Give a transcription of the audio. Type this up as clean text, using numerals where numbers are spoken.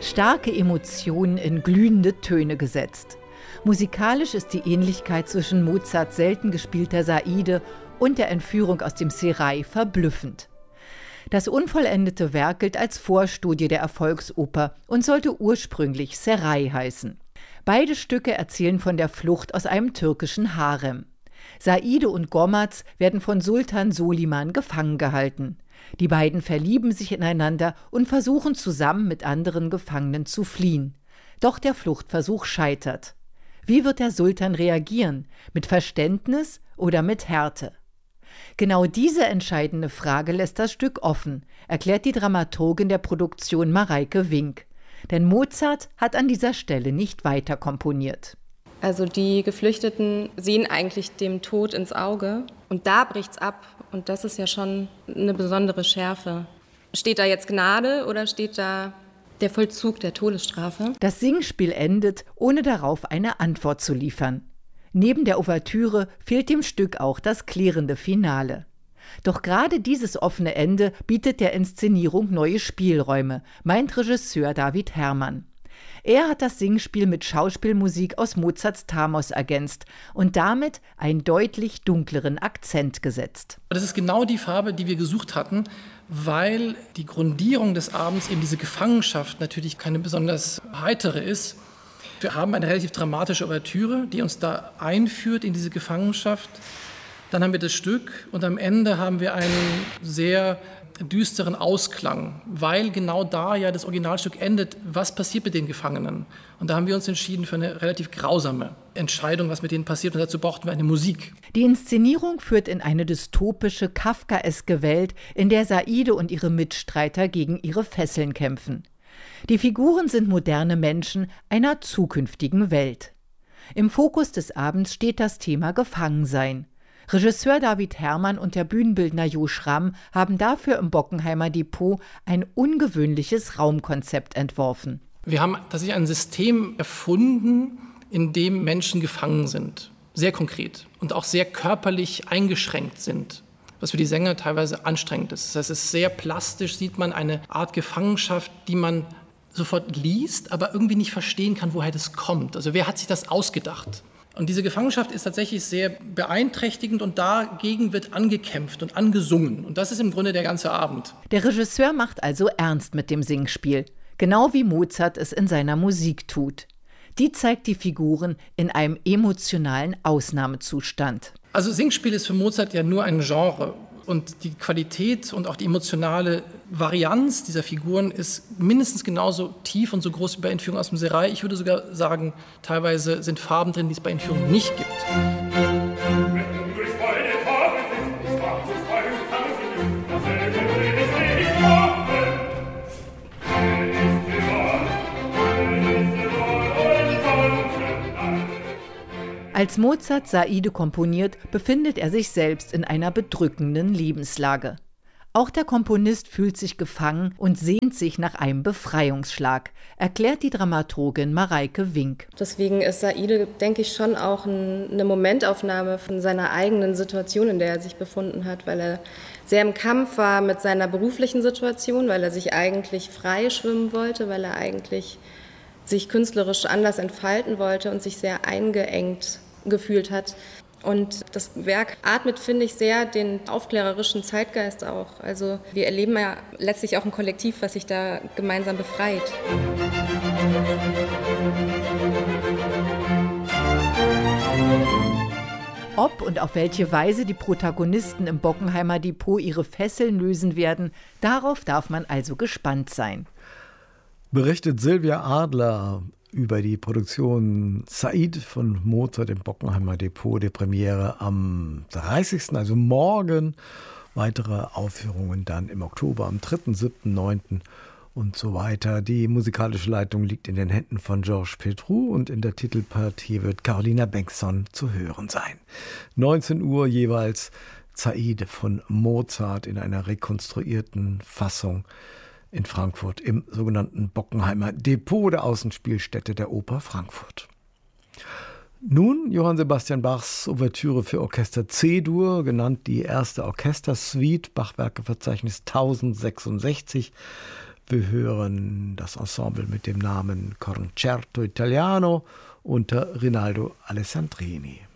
Starke Emotionen in glühende Töne gesetzt. Musikalisch ist die Ähnlichkeit zwischen Mozarts selten gespielter Saide und der Entführung aus dem Serail verblüffend. Das unvollendete Werk gilt als Vorstudie der Erfolgsoper und sollte ursprünglich Serail heißen. Beide Stücke erzählen von der Flucht aus einem türkischen Harem. Saide und Gormaz werden von Sultan Soliman gefangen gehalten. Die beiden verlieben sich ineinander und versuchen zusammen mit anderen Gefangenen zu fliehen. Doch der Fluchtversuch scheitert. Wie wird der Sultan reagieren? Mit Verständnis oder mit Härte? Genau diese entscheidende Frage lässt das Stück offen, erklärt die Dramaturgin der Produktion Mareike Wink. Denn Mozart hat an dieser Stelle nicht weiter komponiert. Also die Geflüchteten sehen eigentlich dem Tod ins Auge und da bricht's ab. Und das ist ja schon eine besondere Schärfe. Steht da jetzt Gnade oder steht da der Vollzug der Todesstrafe? Das Singspiel endet, ohne darauf eine Antwort zu liefern. Neben der Ouvertüre fehlt dem Stück auch das klärende Finale. Doch gerade dieses offene Ende bietet der Inszenierung neue Spielräume, meint Regisseur David Herrmann. Er hat das Singspiel mit Schauspielmusik aus Mozarts Thamos ergänzt und damit einen deutlich dunkleren Akzent gesetzt. Das ist genau die Farbe, die wir gesucht hatten, weil die Grundierung des Abends, eben diese Gefangenschaft, natürlich keine besonders heitere ist. Wir haben eine relativ dramatische Ouvertüre, die uns da einführt in diese Gefangenschaft. Dann haben wir das Stück und am Ende haben wir einen sehr düsteren Ausklang, weil genau da ja das Originalstück endet. Was passiert mit den Gefangenen? Und da haben wir uns entschieden für eine relativ grausame Entscheidung, was mit denen passiert. Und dazu brauchten wir eine Musik. Die Inszenierung führt in eine dystopische, kafkaeske Welt, in der Saide und ihre Mitstreiter gegen ihre Fesseln kämpfen. Die Figuren sind moderne Menschen einer zukünftigen Welt. Im Fokus des Abends steht das Thema Gefangensein. Regisseur David Herrmann und der Bühnenbildner Jo Schramm haben dafür im Bockenheimer Depot ein ungewöhnliches Raumkonzept entworfen. Wir haben tatsächlich ein System erfunden, in dem Menschen gefangen sind. Sehr konkret und auch sehr körperlich eingeschränkt sind. Was für die Sänger teilweise anstrengend ist. Das heißt, es ist sehr plastisch, sieht man eine Art Gefangenschaft, die man sofort liest, aber irgendwie nicht verstehen kann, woher das kommt. Also wer hat sich das ausgedacht? Und diese Gefangenschaft ist tatsächlich sehr beeinträchtigend und dagegen wird angekämpft und angesungen. Und das ist im Grunde der ganze Abend. Der Regisseur macht also ernst mit dem Singspiel, genau wie Mozart es in seiner Musik tut. Die zeigt die Figuren in einem emotionalen Ausnahmezustand. Also Singspiel ist für Mozart ja nur ein Genre. Und die Qualität und auch die emotionale Varianz dieser Figuren ist mindestens genauso tief und so groß wie bei Entführung aus dem Serail. Ich würde sogar sagen, teilweise sind Farben drin, die es bei Entführung nicht gibt. Als Mozart Saide komponiert, befindet er sich selbst in einer bedrückenden Lebenslage. Auch der Komponist fühlt sich gefangen und sehnt sich nach einem Befreiungsschlag, erklärt die Dramaturgin Mareike Wink. Deswegen ist Saide, denke ich, schon auch eine Momentaufnahme von seiner eigenen Situation, in der er sich befunden hat, weil er sehr im Kampf war mit seiner beruflichen Situation, weil er sich eigentlich frei schwimmen wollte, weil er eigentlich sich künstlerisch anders entfalten wollte und sich sehr eingeengt gefühlt hat. Und das Werk atmet, finde ich, sehr den aufklärerischen Zeitgeist auch. Also wir erleben ja letztlich auch ein Kollektiv, was sich da gemeinsam befreit. Ob und auf welche Weise die Protagonisten im Bockenheimer Depot ihre Fesseln lösen werden, darauf darf man also gespannt sein. Berichtet Silvia Adler über die Produktion Said von Mozart im Bockenheimer Depot, der Premiere am 30., also morgen. Weitere Aufführungen dann im Oktober, am 3., 7., 9. und so weiter. Die musikalische Leitung liegt in den Händen von Georges Petrou und in der Titelpartie wird Carolina Bengtsson zu hören sein. 19 Uhr jeweils Said von Mozart in einer rekonstruierten Fassung in Frankfurt im sogenannten Bockenheimer Depot der Außenspielstätte der Oper Frankfurt. Nun Johann Sebastian Bachs Ouvertüre für Orchester C-Dur, genannt die erste Orchestersuite, Bachwerkeverzeichnis 1066, Wir hören das Ensemble mit dem Namen Concerto Italiano unter Rinaldo Alessandrini.